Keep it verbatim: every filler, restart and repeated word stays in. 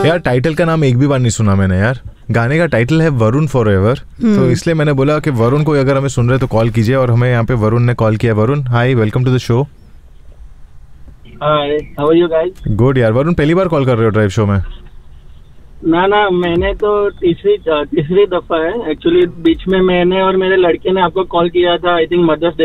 यार टाइटल का नाम एक भी बार नहीं सुना मैंने यार। गाने का टाइटल है वरुण फॉरएवर, तो इसलिए मैंने बोला कि वरुण को अगर हमें सुन रहे तो कॉल कीजिए, और हमें यहाँ पे वरुण ने कॉल किया। वरुण हाय, welcome to the show. Hi, how are you guys? Good यार। वरुण पहली बार कॉल कर रहे हो ड्राइव शो में? ना ना, मैंने तो तीसरी तीसरी दफा है एक्चुअली। बीच में मैंने और मेरे लड़के ने आपको कॉल किया था, आई थिंक मदर्स